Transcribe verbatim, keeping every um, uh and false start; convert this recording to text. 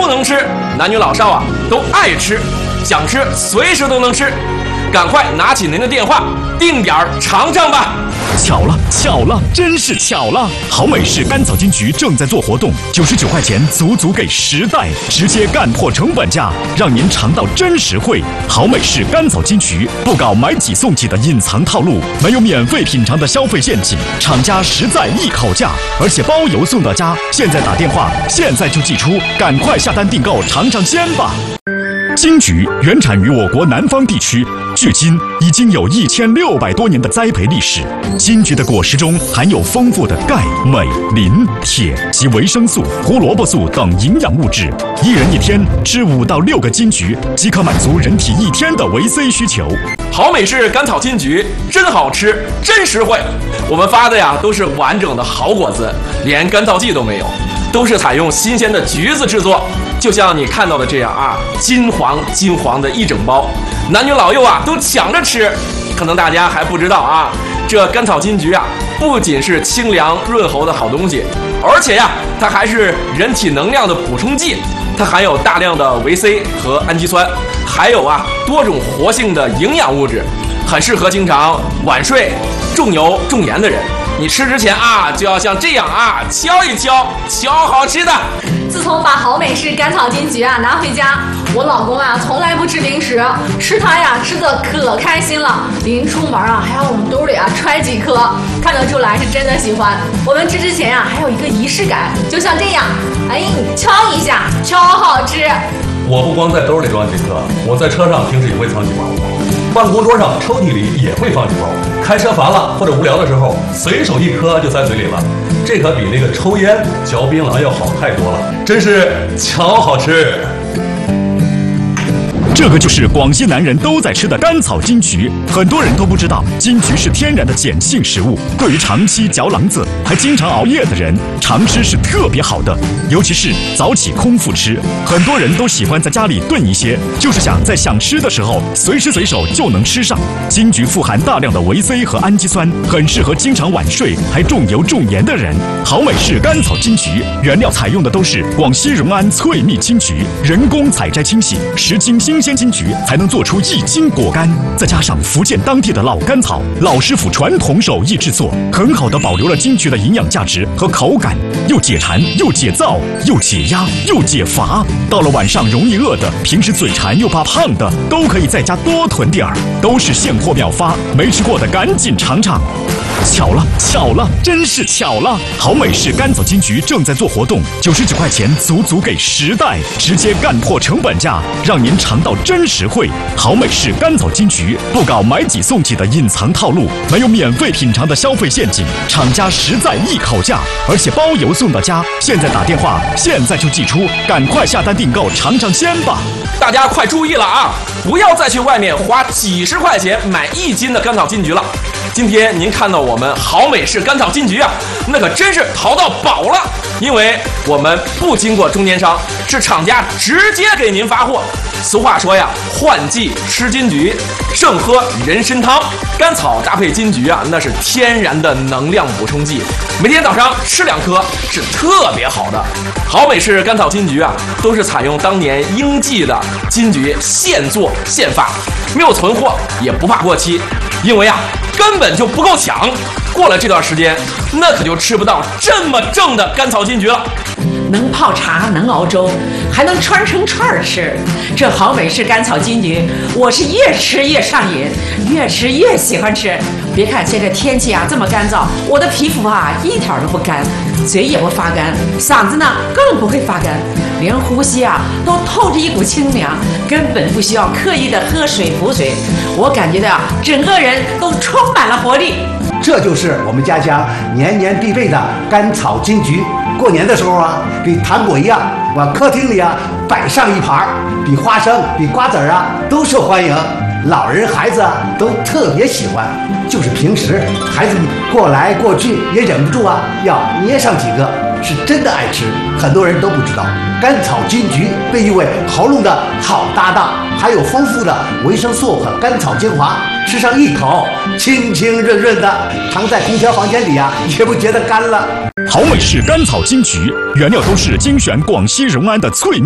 能吃，男女老少啊都爱吃，想吃随时都能吃。赶快拿起您的电话，定点尝尝吧。 巧了，巧了，真是巧了！好美式甘草金桔正在做活动，九十九块钱足足给十袋，直接干破成本价，让您尝到真实惠。好美式甘草金桔不搞买几送几的隐藏套路，没有免费品尝的消费陷阱，厂家实在一口价，而且包邮送到家。现在打电话，现在就寄出，赶快下单订购尝尝鲜吧！金桔原产于我国南方地区，距今已经有一千六百多年的栽培历史。金桔的果实中含有丰富的钙、镁、磷、铁及维生素、胡萝卜素等营养物质，一人一天吃五到六个金桔，即可满足人体一天的维 C 需求。 好美式甘草金桔真好吃，真实惠。我们发的呀都是完整的好果子，连干燥剂都没有，都是采用新鲜的橘子制作。就像你看到的这样啊，金黄金黄的一整包，男女老幼啊都抢着吃。可能大家还不知道啊，这甘草金桔啊，不仅是清凉润喉的好东西，而且呀，它还是人体能量的补充剂。它含有大量的维 C 和氨基酸，还有啊多种活性的营养物质，很适合经常晚睡、重油重盐的人。你吃之前啊，就要像这样啊，敲一敲，敲好吃的。 自从把好美式甘草金桔啊拿回家，我老公啊从来不吃零食，吃它呀吃的可开心了，临出门啊还要往兜里啊揣几颗，看得出来是真的喜欢。我们吃之前呀、啊、还有一个仪式感，就像这样，哎，你敲一下，超好吃。 我不光在兜里装几颗，我在车上平时也会藏几包，办公桌上抽屉里也会放几包。开车烦了或者无聊的时候，随手一颗就塞嘴里了。这可比那个抽烟嚼槟榔要好太多了，真是巧好吃。 这个就是广西男人都在吃的甘草金桔。很多人都不知道，金桔是天然的碱性食物，对于长期嚼囊子还经常熬夜的人，常吃是特别好的。尤其是早起空腹吃，很多人都喜欢在家里炖一些，就是想在想吃的时候随时随手就能吃上。金桔富含大量的维 C 和氨基酸，很适合经常晚睡还重油重盐的人。好美式甘草金桔原料采用的都是广西融安翠蜜金桔，人工采摘清洗，十斤新鲜金桔才能做出一斤果干，再加上福建当地的老甘草，老师傅传统手艺制作，很好的保留了金桔的营养价值和口感，又解馋又解燥又解压又解乏。到了晚上容易饿的，平时嘴馋又怕胖的，都可以在家多囤点儿，都是现货秒发，没吃过的赶紧尝尝。巧了，巧了，真是巧了！好美式甘草金桔正在做活动，九十九块钱足足给十袋，直接干破成本价，让您尝到真实惠。好美式甘草金桔不搞买几送几的隐藏套路，没有免费品尝的消费陷阱，厂家实在一口价，而且包邮送到家。现在打电话，现在就寄出，赶快下单订购尝尝鲜吧！ 大家快注意了啊，不要再去外面花几十块钱买一斤的甘草金桔了。今天您看到我们好美式甘草金桔啊，那可真是淘到宝了，因为我们不经过中间商，是厂家直接给您发货。俗话说呀，换季吃金桔，胜喝人参汤。甘草搭配金桔啊，那是天然的能量补充剂，每天早上吃两颗是特别好的。好美式甘草金桔啊，都是采用当年应季的金桔现做现发，没有存货，也不怕过期，因为啊根本就不够抢。过了这段时间，那可就吃不到这么正的甘草金桔了。 能泡茶，能熬粥，还能穿成串儿吃。这好美式甘草金桔，我是越吃越上瘾，越吃越喜欢吃。别看现在天气啊这么干燥，我的皮肤啊一点都不干，嘴也不发干，嗓子呢更不会发干，连呼吸啊都透着一股清凉，根本不需要刻意的喝水补水。我感觉到整个人都充满了活力。 这就是我们家乡年年必备的甘草金桔。过年的时候啊，比糖果一样，往客厅里啊摆上一盘，比花生、比瓜子儿啊都受欢迎，老人孩子啊都特别喜欢。就是平时孩子过来过去也忍不住啊要捏上几个，是真的爱吃。很多人都不知道，甘草金桔被誉为喉咙的好搭档，还有丰富的维生素和甘草精华，吃上一口清清润润的，藏在空调房间里啊也不觉得干了。 好美式甘草金桔原料都是精选广西融安的翠蜜